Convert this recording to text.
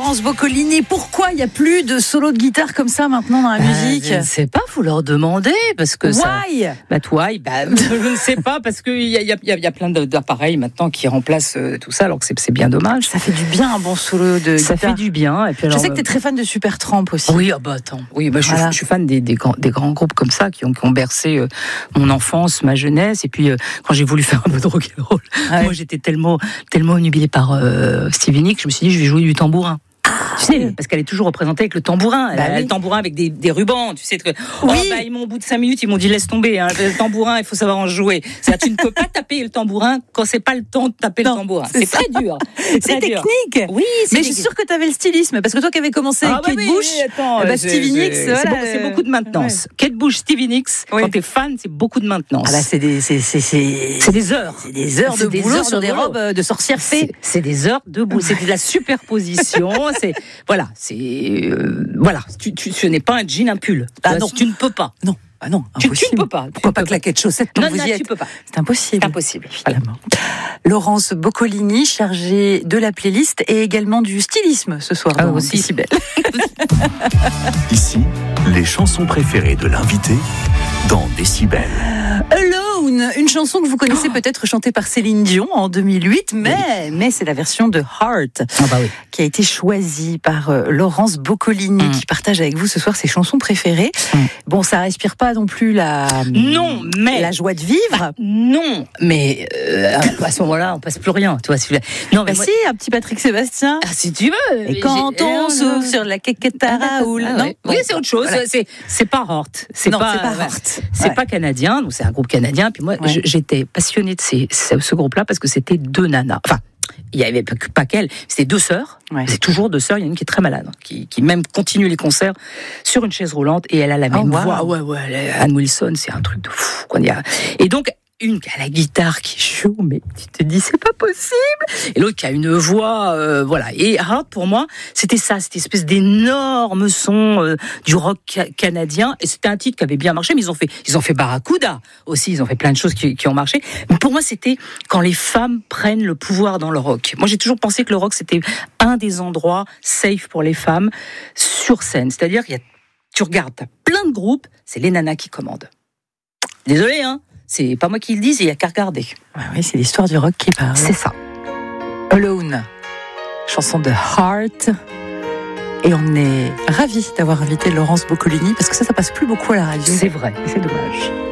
Laurence Boccolini, pourquoi il n'y a plus de solo de guitare comme ça maintenant dans la musique? Je ne sais pas, faut leur demander parce que Why? Je ne sais pas parce qu'il y a plein d'appareils maintenant qui remplacent tout ça, alors que c'est bien dommage. Ça fait du bien un bon solo de guitare. Ça fait du bien. Et puis alors, je sais que tu es très fan de Supertramp aussi. Oui, attends. Oui, je suis fan des grands groupes comme ça qui ont bercé mon enfance, ma jeunesse. Et puis quand j'ai voulu faire un peu de rock'n'roll, moi j'étais tellement obnubilée par Stevie Nicks, je me suis dit je vais jouer du tambourin. Tu sais, parce qu'elle est toujours représentée avec le tambourin. Elle a le tambourin avec des rubans. Tu sais que ils m'ont au bout de 5 minutes, ils m'ont dit laisse tomber. Hein, le tambourin, il faut savoir en jouer. C'est-à-dire, tu ne peux pas taper le tambourin quand c'est pas le temps de taper le tambourin. C'est très dur. C'est technique. Oui, mais je suis sûre que tu avais le stylisme parce que toi qui avais commencé avec Kate Bush, Stevie Nicks, c'est beaucoup de maintenance. Kate Bush, Stevie Nicks, quand t'es fan, c'est beaucoup de maintenance. C'est des heures. C'est des heures de boulot sur des robes de sorcières fées. C'est des heures de boulot. C'est de la superposition. Voilà, ce n'est pas un jean, un pull. Non. Tu ne peux pas. Non, impossible. Tu ne peux pas. Pourquoi pas claquer de chaussettes tant que vous y êtes? Tu peux pas. C'est impossible. C'est impossible. Évidemment. Laurence Boccolini, chargée de la playlist et également du stylisme ce soir. Aussi si belle. Ici, les chansons préférées de l'invité dans Décibel. Alone, une chanson que vous connaissez peut-être chantée par Céline Dion en 2008, mais c'est la version de Heart qui a été choisie par Laurence Boccolini qui partage avec vous ce soir ses chansons préférées. Bon, ça respire pas non plus la joie de vivre. Non, mais à ce moment-là, on passe plus rien. Tu vois, si, un petit Patrick Sébastien. Si tu veux. Et quand on souffle sur la quéquette à Raoul. Oui, c'est autre chose. Voilà. C'est pas Heart. C'est pas Heart. C'est pas canadien, donc c'est un groupe canadien. Puis moi, j'étais passionnée de ce groupe-là parce que c'était deux nanas. Enfin, il n'y avait pas qu'elle, c'était deux sœurs. C'est toujours deux sœurs. Il y en a une qui est très malade, qui même continue les concerts sur une chaise roulante et elle a la même voix. Anne Wilson, c'est un truc de fou. Et donc, une qui a la guitare qui est chaud, mais tu te dis c'est pas possible. Et l'autre qui a une voix, Et Heart pour moi, c'était ça, cette espèce d'énorme son du rock canadien. Et c'était un titre qui avait bien marché, mais ils ont fait Barracuda aussi. Ils ont fait plein de choses qui ont marché. Mais pour moi, c'était quand les femmes prennent le pouvoir dans le rock. Moi, j'ai toujours pensé que le rock c'était un des endroits safe pour les femmes sur scène. C'est-à-dire tu regardes, t'as plein de groupes, c'est les nanas qui commandent. Désolé, hein. C'est pas moi qui le dis, il n'y a qu'à regarder. Oui, c'est l'histoire du rock qui parle. C'est ça. Alone, chanson de Heart. Et on est ravis d'avoir invité Laurence Boccolini parce que ça passe plus beaucoup à la radio. C'est vrai, c'est dommage.